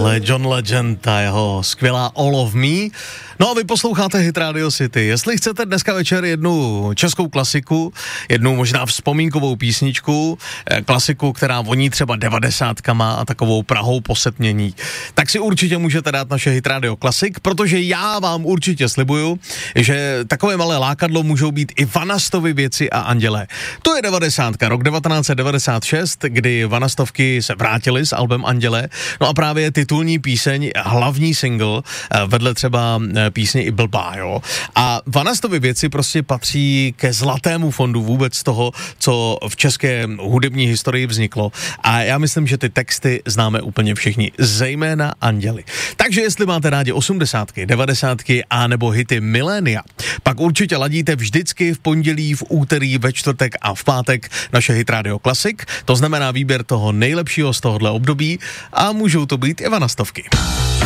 Tohle je John Legend a jeho skvělá All of Me. No a vy posloucháte Hit Radio City. Jestli chcete dneska večer jednu českou klasiku, jednu možná vzpomínkovou písničku, klasiku, která voní třeba 90kama a takovou Prahou posetmění, tak si určitě můžete dát naše Hit Radio Klasik, protože já vám určitě slibuju, že takové malé lákadlo můžou být i Vanastovy Věci a andělé. To je 90, rok 1996, kdy Vanastovky se vrátily s albem Andělé. No a právě titulní píseň, hlavní single, vedle třeba písně i Blbá, jo. A Vanastovy Věci prostě patří ke zlatému fondu vůbec toho, co v české hudební historii vzniklo. A já myslím, že ty texty známe úplně všichni, zejména Anděli. Takže jestli máte rádi 80, 90 a nebo hity milénia, pak určitě ladíte vždycky v pondělí, v úterý, ve čtvrtek a v pátek naše Hit Radio Klasik. To znamená výběr toho nejlepšího z tohohle období a můžou to být i Vanastovky.